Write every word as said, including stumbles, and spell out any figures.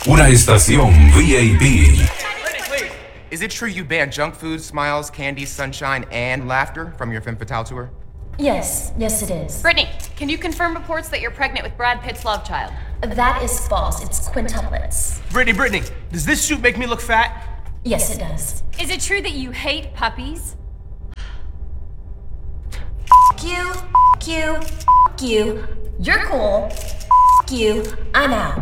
Una estación V I P. Wait, is it true you banned junk food, smiles, candy, sunshine, and laughter from your Femme Fatale tour? Yes, yes it is. Brittany, can you confirm reports that you're pregnant with Brad Pitt's love child? That is false. It's quintuplets. Brittany, Brittany, does this suit make me look fat? Yes, it does. Is it true that you hate puppies? F you, f you, f you. You're cool. F you. I'm out.